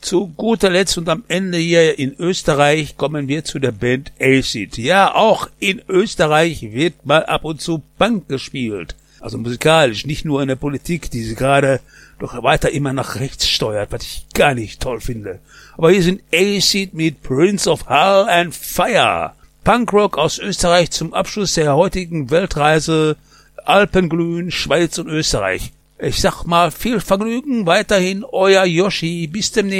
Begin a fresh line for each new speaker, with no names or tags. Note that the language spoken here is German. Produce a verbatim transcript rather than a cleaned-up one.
Zu guter Letzt und am Ende hier in Österreich kommen wir zu der Band Acid. Ja, auch in Österreich wird mal ab und zu Punk gespielt. Also musikalisch, nicht nur in der Politik, die sie gerade doch weiter immer nach rechts steuert, was ich gar nicht toll finde. Aber hier sind Acid mit Prince of Hell and Fire. Punkrock aus Österreich zum Abschluss der heutigen Weltreise Alpenglühen, Schweiz und Österreich. Ich sag mal viel Vergnügen, weiterhin euer Yoshi, bis demnächst.